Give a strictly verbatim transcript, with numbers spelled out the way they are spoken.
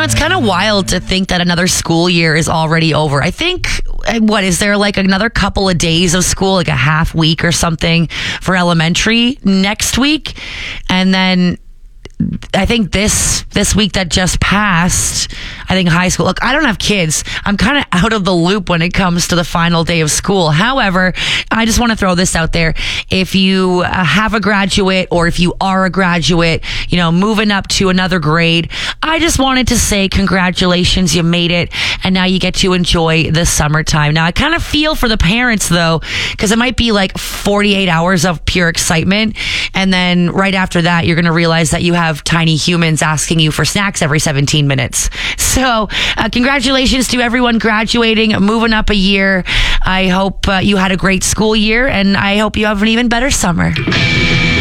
know, it's kind of wild to think that another school year is already over. I think, what, is there like another couple of days of school, like a half week or something for elementary next week? And then I think this this week that just passed, I think high school. Look, I don't have kids. I'm kind of out of the loop when it comes to the final day of school. However, I just want to throw this out there. If you uh, have a graduate, or if you are a graduate, you know, moving up to another grade, I just wanted to say congratulations. You made it. And now you get to enjoy the summertime. Now, I kind of feel for the parents, though, because it might be like forty-eight hours of pure excitement. And then right after that, you're going to realize that you have tiny humans asking you for snacks every seventeen minutes. So uh, congratulations to everyone graduating, moving up a year. I hope uh, you had a great school year, and I hope you have an even better summer.